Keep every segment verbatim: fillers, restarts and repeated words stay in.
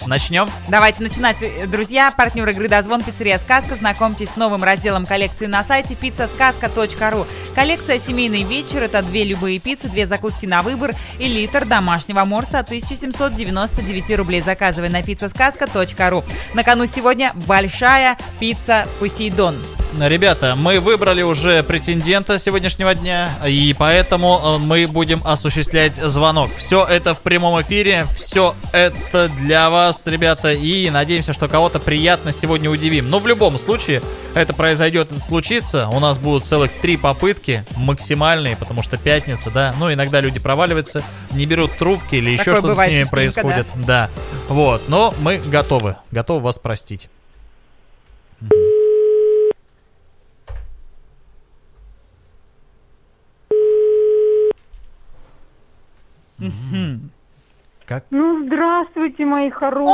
начнем? Давайте начинать, друзья. Партнер игры «Дозвон» пиццерия «Сказка». Знакомьтесь с новым разделом коллекции на сайте пицца сказка точка ру. Коллекция «Семейный вечер» — это две любые пиццы, две закуски на выбор и литр домашнего морса от тысяча семьсот девяносто девять рублей. Заказывай на пицца сказка точка ру. На кону сегодня большая пицца «Посейдон». Ребята, мы выбрали уже претендента сегодняшнего дня, и поэтому мы будем осуществлять звонок. Все это в прямом эфире, все это для вас, ребята, и надеемся, что кого-то приятно сегодня удивим. Но в любом случае, это произойдет, это случится. У нас будут целых три попытки, максимальные, потому что пятница, да. Ну, иногда люди проваливаются, не берут трубки или еще что-то с ними происходит. Да. да, вот, но мы готовы, готовы вас простить. Как? Ну, здравствуйте, мои хорошие.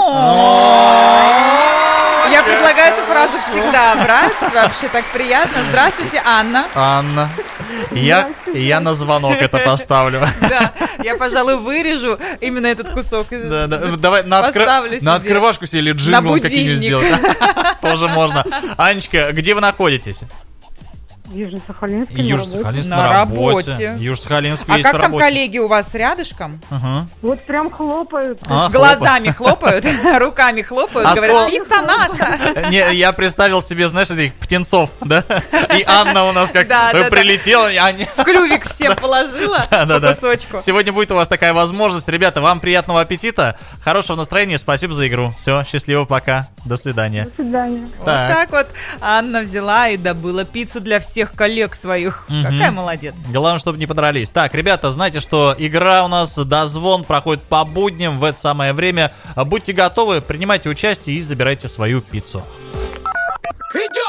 Я предлагаю эту фразу всегда брать. Вообще так приятно. Здравствуйте, Анна. Анна. Я, я на звонок это поставлю. Да, я, пожалуй, вырежу именно этот кусок. Да, да. Давай на, откры... на открывашку себе или джингл какие-нибудь сделать. Тоже можно. Анечка, где вы находитесь? Южно-Сахалинск. Южно-Сахалинск на, на работе. работе. Южно-Сахалинск а есть как на там работе. коллеги у вас рядышком? Ага. Вот прям хлопают. А, глазами хлопают, руками хлопают, а говорят, пицца наша. Не, я представил себе, знаешь, этих птенцов, да? И Анна у нас как да, да, прилетела. Да. Они... В клювик всем положила да, да, по да. кусочку. Сегодня будет у вас такая возможность. Ребята, вам приятного аппетита, хорошего настроения, спасибо за игру. Все, счастливо, пока, до свидания. До свидания. Вот так, так вот Анна взяла и добыла пиццу для всех коллег своих. Угу. Какая молодец. Главное, чтобы не подрались. Так, ребята, знаете, что игра у нас «Дозвон» проходит по будням в это самое время. Будьте готовы, принимайте участие и забирайте свою пиццу.